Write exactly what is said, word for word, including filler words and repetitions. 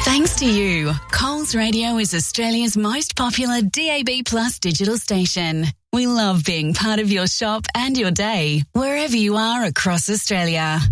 Thanks to you, Coles Radio is Australia's most popular D A B Plus digital station. We love being part of your shop and your day, wherever you are across Australia.